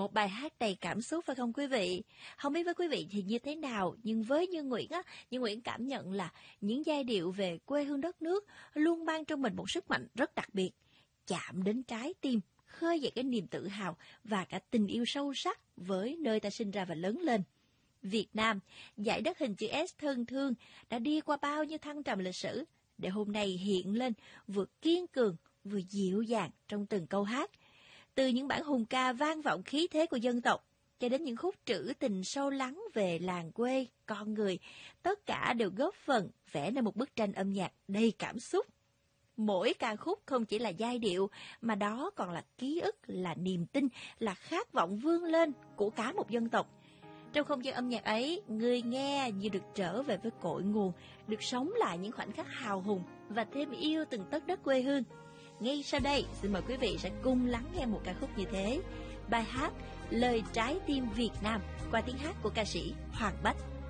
một bài hát đầy cảm xúc phải không quý vị? Không biết với quý vị thì như thế nào, nhưng với Như Nguyễn á, Như Nguyễn cảm nhận là những giai điệu về quê hương đất nước luôn mang trong mình một sức mạnh rất đặc biệt, chạm đến trái tim, khơi dậy cái niềm tự hào và cả tình yêu sâu sắc với nơi ta sinh ra và lớn lên. Việt Nam, dải đất hình chữ S thân thương đã đi qua bao nhiêu thăng trầm lịch sử để hôm nay hiện lên vừa kiên cường vừa dịu dàng trong từng câu hát. Từ những bản hùng ca vang vọng khí thế của dân tộc cho đến những khúc trữ tình sâu lắng về làng quê, con người, tất cả đều góp phần vẽ nên một bức tranh âm nhạc đầy cảm xúc. Mỗi ca khúc không chỉ là giai điệu, mà đó còn là ký ức, là niềm tin, là khát vọng vươn lên của cả một dân tộc. Trong không gian âm nhạc ấy, người nghe như được trở về với cội nguồn, được sống lại những khoảnh khắc hào hùng và thêm yêu từng tấc đất quê hương. Ngay sau đây, xin mời quý vị sẽ cùng lắng nghe một ca khúc như thế. Bài hát Lời Trái Tim Việt Nam qua tiếng hát của ca sĩ Hoàng Bách.